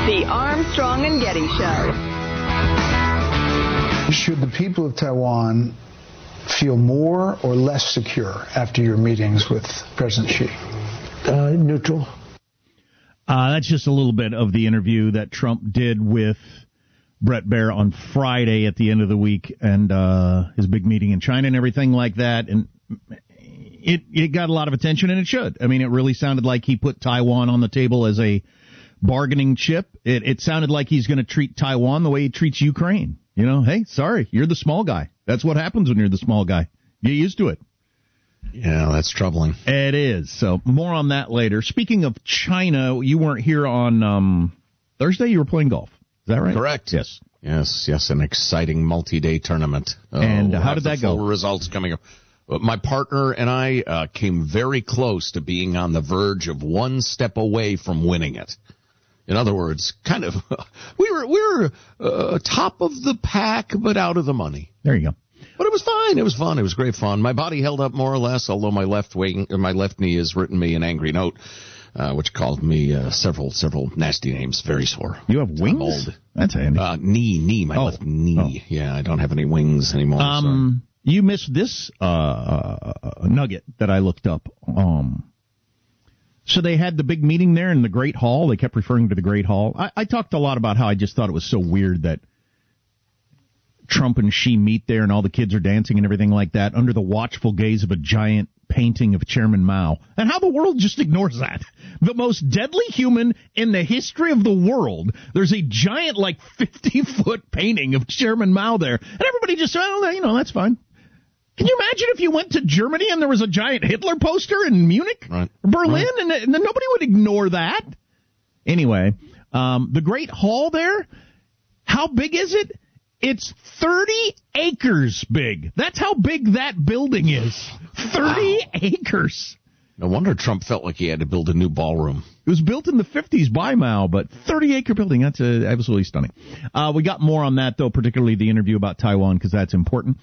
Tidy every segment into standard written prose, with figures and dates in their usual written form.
The Armstrong and Getty Show. Should the people of Taiwan feel more or less secure after your meetings with President Xi? Neutral. That's just a little bit of the interview that Trump did with Bret Baier on Friday at the end of the week, and his big meeting in China and everything like that. And it got a lot of attention, and it should. I mean, it really sounded like he put Taiwan on the table as a bargaining chip. It sounded like he's going to treat Taiwan the way he treats Ukraine. You know, hey, sorry, you're the small guy. That's what happens when you're the small guy. Get used to it. Yeah, that's troubling. It is. So more on that later. Speaking of China, you weren't here on Thursday. You were playing golf. Is that right? Correct. Yes. Yes, an exciting multi-day tournament. And how did that go? Full results coming up. My partner and I came very close to being on the verge of one step away from winning it. In other words, kind of, we were top of the pack, but out of the money. There you go. But it was fine. It was fun. It was great fun. My body held up more or less, although my left knee has written me an angry note, which called me several nasty names. Very sore. You have wings? I'm old. That's handy. My left knee. Oh. Yeah, I don't have any wings anymore. Sorry. You missed this nugget that I looked up. So they had the big meeting there in the Great Hall. They kept referring to the Great Hall. I talked a lot about how I just thought it was so weird that Trump and Xi meet there and all the kids are dancing and everything like that under the watchful gaze of a giant painting of Chairman Mao. And how the world just ignores that. The most deadly human in the history of the world. There's a giant, 50-foot painting of Chairman Mao there. And everybody just said, that's fine. Can you imagine if you went to Germany and there was a giant Hitler poster in Munich, right. Berlin, and then nobody would ignore that? Anyway, the Great Hall there, how big is it? It's 30 acres big. That's how big that building is. 30 acres. No wonder Trump felt like he had to build a new ballroom. It was built in the 50s by Mao, but 30-acre building, that's absolutely stunning. We got more on that, though, particularly the interview about Taiwan, because that's important.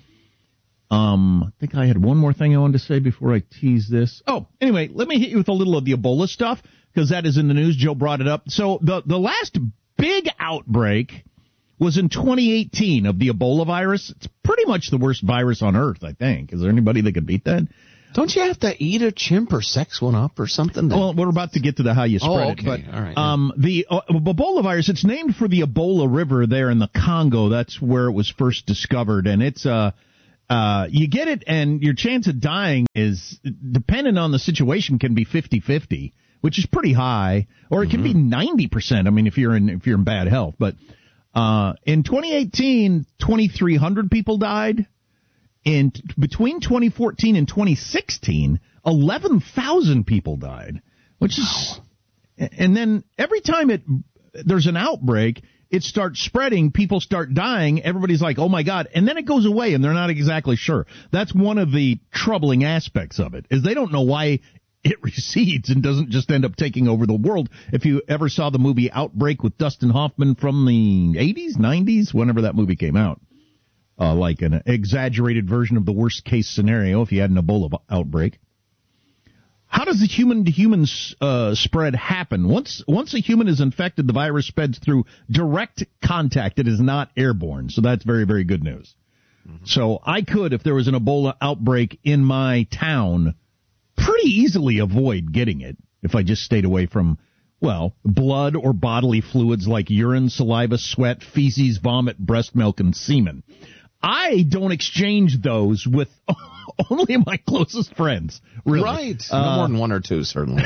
I think I had one more thing I wanted to say before I tease this. Oh, anyway, let me hit you with a little of the Ebola stuff, because that is in the news. Joe brought it up. So the last big outbreak was in 2018 of the Ebola virus. It's pretty much the worst virus on earth, I think. Is there anybody that could beat that? Don't you have to eat a chimp or sex one up or something? Well, we're about to get to how you spread it. But, all right. The Ebola virus, it's named for the Ebola River there in the Congo. That's where it was first discovered. And it's you get it, and your chance of dying is, depending on the situation, can be 50-50, which is pretty high. Or it can be 90%, I mean, if you're in bad health. But in 2018, 2,300 people died. Between 2014 and 2016, 11,000 people died, which is, and then every time there's an outbreak, it starts spreading, people start dying, everybody's like, oh my God, and then it goes away and they're not exactly sure. That's one of the troubling aspects of it, is they don't know why it recedes and doesn't just end up taking over the world. If you ever saw the movie Outbreak with Dustin Hoffman from the 80s, 90s, whenever that movie came out, like an exaggerated version of the worst case scenario if you had an Ebola outbreak. How does the human-to-human spread happen? Once a human is infected, the virus spreads through direct contact. It is not airborne, so that's very, very good news. Mm-hmm. So I could, if there was an Ebola outbreak in my town, pretty easily avoid getting it if I just stayed away from, blood or bodily fluids like urine, saliva, sweat, feces, vomit, breast milk, and semen. I don't exchange those with only my closest friends, really. Right. No more than one or two, certainly.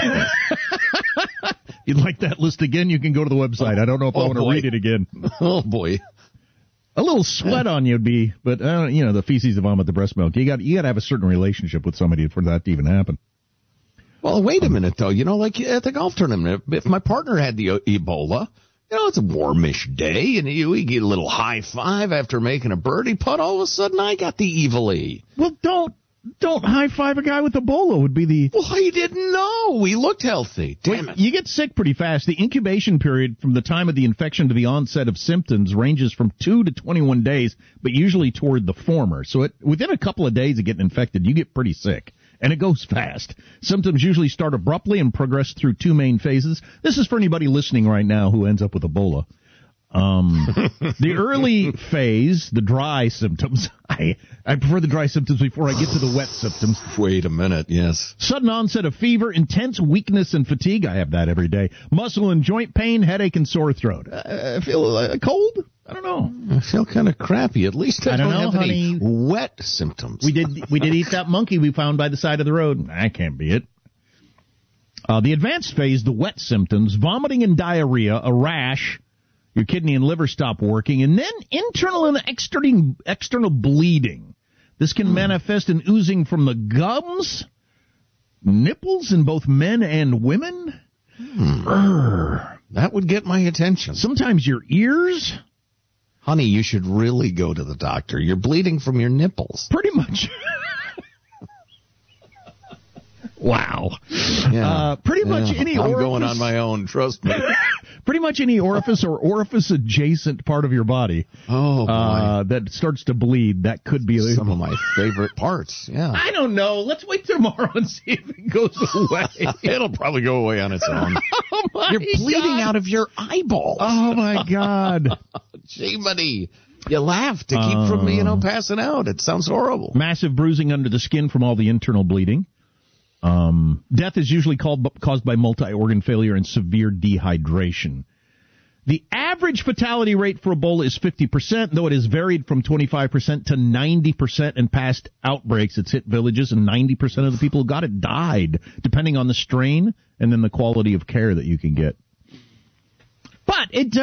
You'd like that list again? You can go to the website. I don't know if I want to read it again. Oh, boy. A little sweat on you would be, but, the feces, the vomit, the breast milk. You got to have a certain relationship with somebody for that to even happen. Well, wait a minute, though. Like at the golf tournament, if my partner had the Ebola, it's a warmish day, and we get a little high five after making a birdie putt. All of a sudden, I got the evil E. Well, don't high five a guy with Ebola would be the... Well, you didn't know. We looked healthy. Damn it. You get sick pretty fast. The incubation period from the time of the infection to the onset of symptoms ranges from 2 to 21 days, but usually toward the former. So within a couple of days of getting infected, you get pretty sick. and it goes fast. Symptoms usually start abruptly and progress through two main phases. This is for anybody listening right now who ends up with Ebola. The early phase, the dry symptoms, I prefer the dry symptoms before I get to the wet symptoms. Wait a minute, yes. Sudden onset of fever, intense weakness and fatigue, I have that every day. Muscle and joint pain, headache, and sore throat. I feel cold? I don't know. I feel kind of crappy. At least I don't know, have any wet symptoms. We did eat that monkey we found by the side of the road. That can't be it. The advanced phase, the wet symptoms, vomiting and diarrhea, a rash, your kidney and liver stop working, and then internal and external bleeding. This can manifest in oozing from the gums, nipples in both men and women. That would get my attention. Sometimes your ears. Honey, you should really go to the doctor. You're bleeding from your nipples. Pretty much. Wow. Yeah. Pretty much any orifice. I'm going on my own, trust me. Pretty much any orifice or orifice-adjacent part of your body that starts to bleed, that could be some of my favorite parts, yeah. I don't know. Let's wait tomorrow and see if it goes away. It'll probably go away on its own. You're bleeding out of your eyeballs. Oh, my God. Gee, buddy. You laugh to keep from, passing out. It sounds horrible. Massive bruising under the skin from all the internal bleeding. Death is usually caused by multi-organ failure and severe dehydration. The average fatality rate for Ebola is 50%, though it has varied from 25% to 90% in past outbreaks. It's hit villages, and 90% of the people who got it died, depending on the strain and then the quality of care that you can get. But it,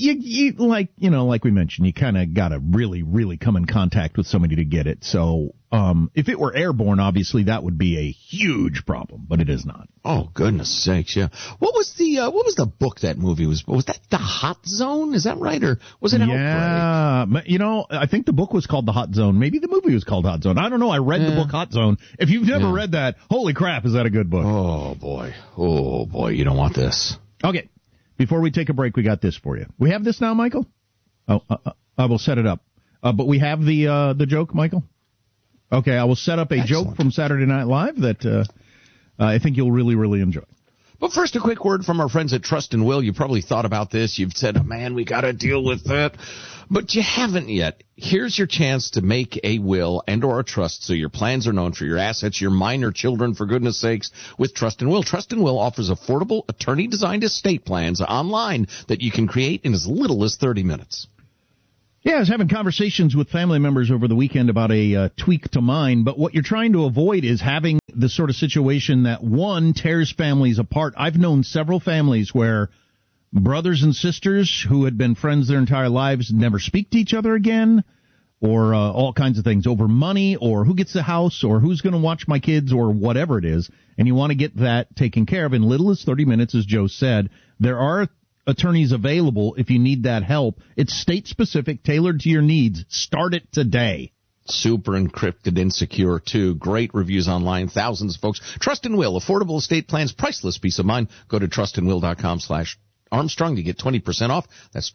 like we mentioned, you kind of got to really, really come in contact with somebody to get it. So, if it were airborne, obviously that would be a huge problem, but it is not. Oh, goodness sakes, yeah. What was the book that movie was that The Hot Zone? Is that right? Or was it Outbreak? Yeah. I think the book was called The Hot Zone. Maybe the movie was called Hot Zone. I don't know. I read the book Hot Zone. If you've never read that, holy crap, is that a good book? Oh, boy, you don't want this. Okay. Before we take a break, we got this for you. We have this now, Michael? Oh, I will set it up. But we have the joke, Michael? Okay, I will set up a joke from Saturday Night Live that I think you'll really, really enjoy. But first, a quick word from our friends at Trust and Will. You probably thought about this. You've said, man, we got to deal with that. But you haven't yet. Here's your chance to make a will and or a trust so your plans are known for your assets, your minor children, for goodness sakes, with Trust and Will. Trust and Will offers affordable, attorney-designed estate plans online that you can create in as little as 30 minutes. Yeah, I was having conversations with family members over the weekend about a tweak to mine, but what you're trying to avoid is having the sort of situation that, one, tears families apart. I've known several families where brothers and sisters who had been friends their entire lives never speak to each other again, or all kinds of things over money, or who gets the house, or who's going to watch my kids, or whatever it is, and you want to get that taken care of in little as 30 minutes, as Joe said. There are attorneys available if you need that help. It's state-specific, tailored to your needs. Start it today. Super encrypted and secure, too. Great reviews online. Thousands of folks. Trust and Will. Affordable estate plans. Priceless peace of mind. Go to trustandwill.com/Armstrong to get 20% off. That's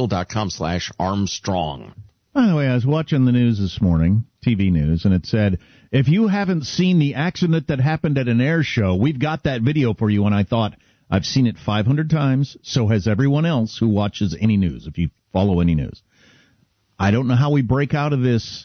trustandwill.com/Armstrong. By the way, I was watching the news this morning, TV news, and it said, if you haven't seen the accident that happened at an air show, we've got that video for you. And I thought, I've seen it 500 times. So has everyone else who watches any news, if you follow any news. I don't know how we break out of this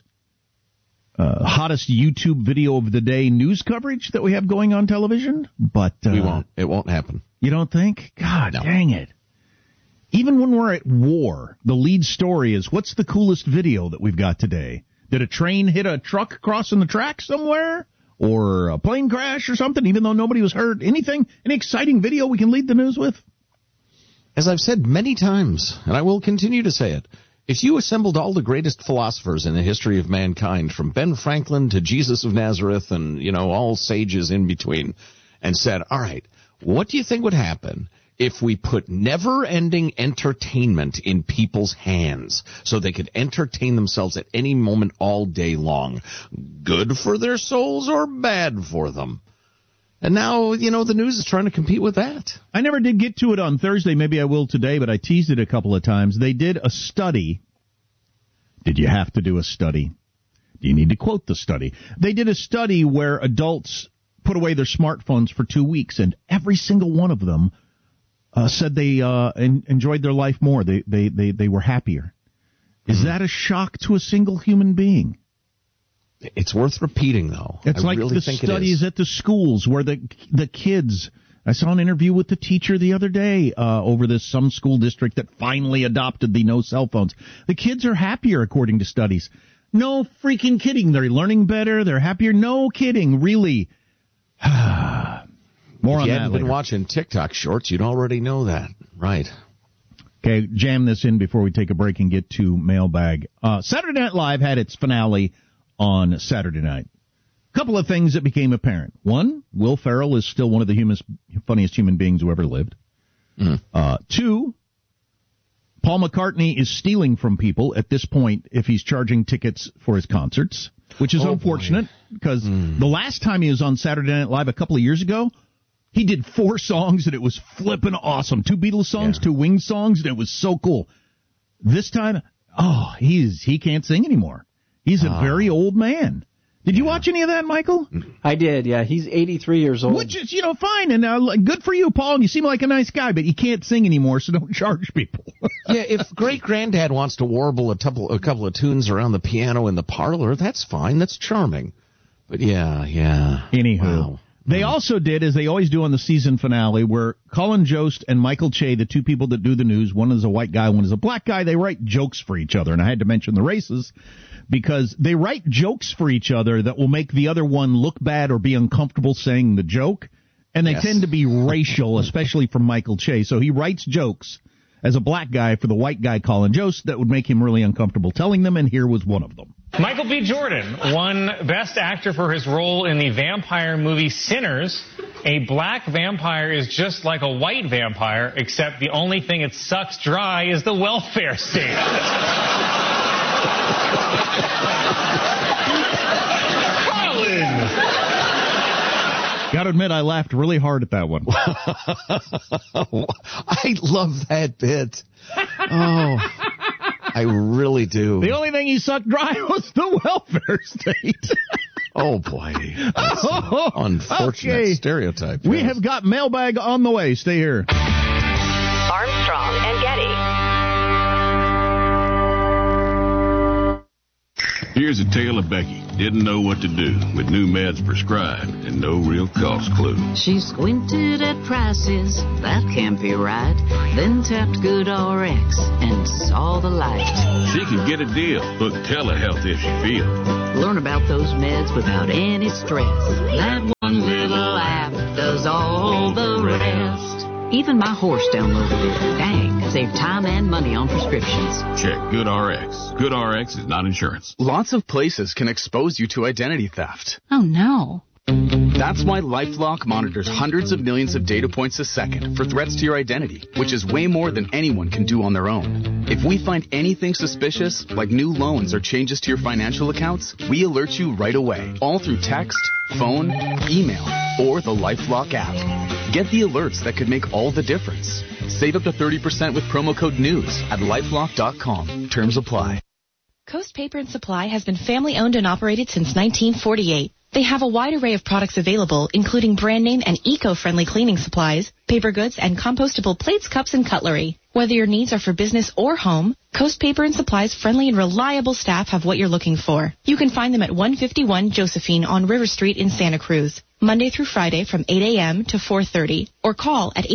hottest YouTube video of the day news coverage that we have going on television, but we won't. It won't happen. You don't think? God, no. Dang it. Even when we're at war, the lead story is, what's the coolest video that we've got today? Did a train hit a truck crossing the track somewhere? Or a plane crash or something, even though nobody was hurt? Anything? Any exciting video we can lead the news with? As I've said many times, and I will continue to say it, if you assembled all the greatest philosophers in the history of mankind, from Ben Franklin to Jesus of Nazareth and, all sages in between, and said, all right, what do you think would happen if we put never-ending entertainment in people's hands so they could entertain themselves at any moment all day long? Good for their souls or bad for them? And now, the news is trying to compete with that. I never did get to it on Thursday. Maybe I will today, but I teased it a couple of times. They did a study. Did you have to do a study? Do You need to quote the study. They did a study where adults put away their smartphones for 2 weeks, and every single one of them said they enjoyed their life more. They were happier. Is that a shock to a single human being? It's worth repeating, though. It's like really the think studies at the schools where the kids. I saw an interview with the teacher the other day over some school district that finally adopted the no cell phones. The kids are happier, according to studies. No freaking kidding. They're learning better. They're happier. No kidding. Really. More if on you that haven't later. been watching TikTok shorts, you'd already know that. Right. Okay, jam this in before we take a break and get to mailbag. Saturday Night Live had its finale on Saturday night. A couple of things that became apparent. One, Will Ferrell is still one of the funniest human beings who ever lived. Two, Paul McCartney is stealing from people at this point if he's charging tickets for his concerts, which is unfortunate because the last time he was on Saturday Night Live a couple of years ago, he did 4 songs and it was flippin' awesome. 2 Beatles songs, 2 Wings songs, and it was so cool. This time, he can't sing anymore. He's a very old man. Did you watch any of that, Michael? I did, yeah. He's 83 years old. Which is, fine, and good for you, Paul. You seem like a nice guy, but you can't sing anymore, so don't charge people. Yeah, if great-granddad wants to warble a couple of tunes around the piano in the parlor, that's fine. That's charming. But yeah. Anywho. Wow. They also did, as they always do on the season finale, where Colin Jost and Michael Che, the two people that do the news, one is a white guy, one is a black guy, they write jokes for each other. And I had to mention the races because they write jokes for each other that will make the other one look bad or be uncomfortable saying the joke. And they tend to be racial, especially from Michael Che. So he writes jokes as a black guy for the white guy, Colin Jost, that would make him really uncomfortable telling them, and here was one of them. Michael B. Jordan won Best Actor for his role in the vampire movie Sinners. A black vampire is just like a white vampire, except the only thing it sucks dry is the welfare state. Colin! Gotta admit, I laughed really hard at that one. I love that bit. Oh, I really do. The only thing he sucked dry was the welfare state. Oh, boy. That's an unfortunate stereotype. We have got mailbag on the way. Stay here. Armstrong and Getty. Here's a tale of Becky. Didn't know what to do with new meds prescribed and no real cost clue. She squinted at prices, that can't be right. Then tapped GoodRx and saw the light. She can get a deal. Book telehealth if she feels. Learn about those meds without any stress. That one little app does all the rest. Even my horse downloaded it. Dang, save time and money on prescriptions. Check GoodRx. GoodRx is not insurance. Lots of places can expose you to identity theft. Oh, no. That's why LifeLock monitors hundreds of millions of data points a second for threats to your identity, which is way more than anyone can do on their own. If we find anything suspicious, like new loans or changes to your financial accounts, we alert you right away, all through text, phone, email, or the LifeLock app. Get the alerts that could make all the difference. Save up to 30% with promo code NEWS at LifeLock.com. Terms apply. Coast Paper and Supply has been family owned and operated since 1948. They have a wide array of products available, including brand name and eco-friendly cleaning supplies, paper goods, and compostable plates, cups, and cutlery. Whether your needs are for business or home, Coast Paper and Supply's friendly and reliable staff have what you're looking for. You can find them at 151 Josephine on River Street in Santa Cruz, Monday through Friday from 8 a.m. to 4:30, or call at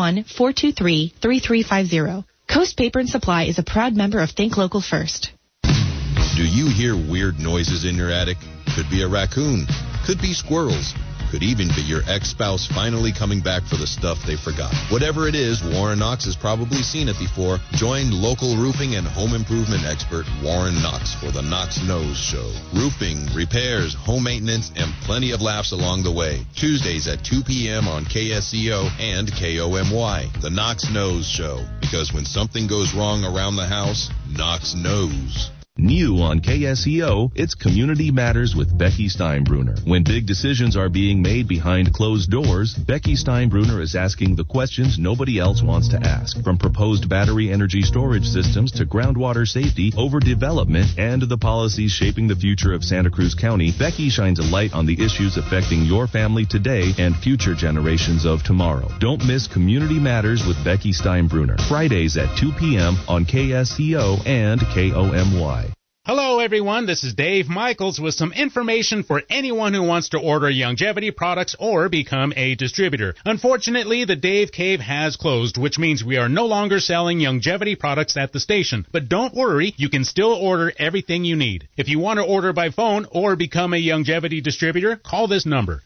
831-423-3350. Coast Paper and Supply is a proud member of Think Local First. Do you hear weird noises in your attic? Could be a raccoon, could be squirrels, could even be your ex-spouse finally coming back for the stuff they forgot. Whatever it is, Warren Knox has probably seen it before. Join local roofing and home improvement expert Warren Knox for the Knox Knows Show. Roofing, repairs, home maintenance, and plenty of laughs along the way. Tuesdays at 2 p.m. on KSCO and KOMY. The Knox Knows Show. Because when something goes wrong around the house, Knox knows. New on KSEO, it's Community Matters with Becky Steinbruner. When big decisions are being made behind closed doors, Becky Steinbruner is asking the questions nobody else wants to ask. From proposed battery energy storage systems to groundwater safety, overdevelopment, and the policies shaping the future of Santa Cruz County, Becky shines a light on the issues affecting your family today and future generations of tomorrow. Don't miss Community Matters with Becky Steinbruner. Fridays at 2 p.m. on KSEO and KOMY. Hello, everyone. This is Dave Michaels with some information for anyone who wants to order Youngevity products or become a distributor. Unfortunately, the Dave Cave has closed, which means we are no longer selling Youngevity products at the station. But don't worry, you can still order everything you need. If you want to order by phone or become a Youngevity distributor, call this number,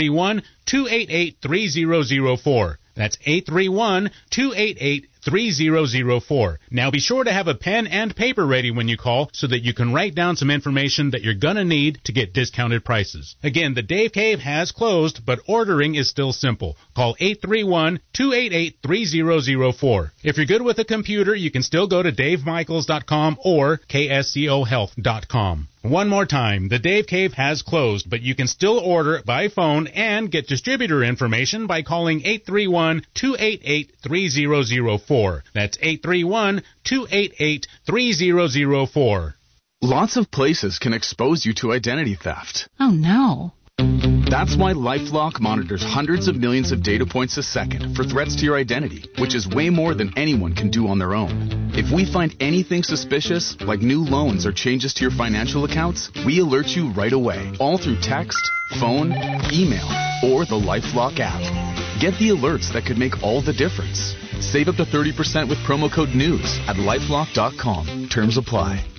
831-288-3004. That's 831-288-3004. Now be sure to have a pen and paper ready when you call so that you can write down some information that you're going to need to get discounted prices. Again, the Dave Cave has closed, but ordering is still simple. Call 831-288-3004. If you're good with a computer, you can still go to davemichaels.com or kscohealth.com. One more time, the Dave Cave has closed, but you can still order by phone and get distributor information by calling 831-288-3004. That's 831-288-3004. Lots of places can expose you to identity theft. Oh, no. That's why LifeLock monitors hundreds of millions of data points a second for threats to your identity, which is way more than anyone can do on their own. If we find anything suspicious, like new loans or changes to your financial accounts, we alert you right away, all through text, phone, email, or the LifeLock app. Get the alerts that could make all the difference. Save up to 30% with promo code NEWS at LifeLock.com. Terms apply.